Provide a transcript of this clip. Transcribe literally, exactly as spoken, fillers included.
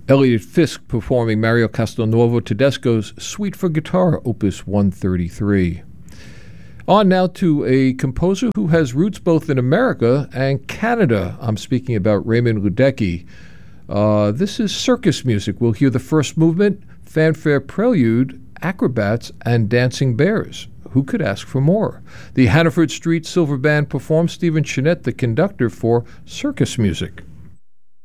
Elliot Fisk performing Mario Castelnuovo Tedesco's Suite for Guitar, Opus one thirty-three. On now to a composer who has roots both in America and Canada. I'm speaking about Raymond Luedecke. Uh, this is circus music. We'll hear the first movement, fanfare prelude, acrobats, and dancing bears. Who could ask for more? The Hannaford Street Silver Band performs Stephen Chenette, the conductor, for circus music.